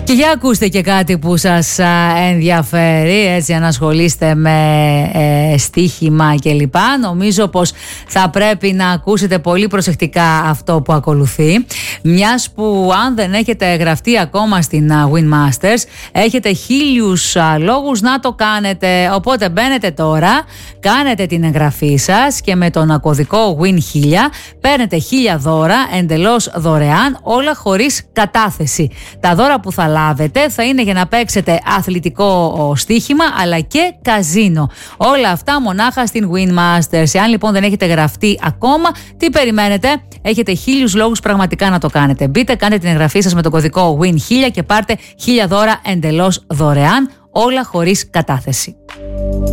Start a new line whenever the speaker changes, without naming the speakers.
Και για ακούστε και κάτι που σας ενδιαφέρει, έτσι, αν ασχολείστε με στοίχημα κλπ. Νομίζω πως θα πρέπει να ακούσετε πολύ προσεκτικά αυτό που ακολουθεί, μιας που αν δεν έχετε γραφτεί ακόμα στην Win Masters έχετε 1000 λόγους να το κάνετε. Οπότε μπαίνετε τώρα, κάνετε την εγγραφή σας και με τον κωδικό WIN1000 παίρνετε 1000 δώρα εντελώς δωρεάν, όλα χωρίς κατάθεση. Τα δώρα που θα λάβετε θα είναι για να παίξετε αθλητικό στοίχημα αλλά και καζίνο. Όλα αυτά μονάχα στην Win Masters. Εάν λοιπόν δεν έχετε γραφτεί ακόμα, τι περιμένετε? Έχετε 1000 λόγους πραγματικά να το κάνετε. Μπείτε, κάντε την εγγραφή σας με τον κωδικό WIN1000 και πάρτε 1000 δώρα εντελώς δωρεάν, όλα χωρίς κατάθεση.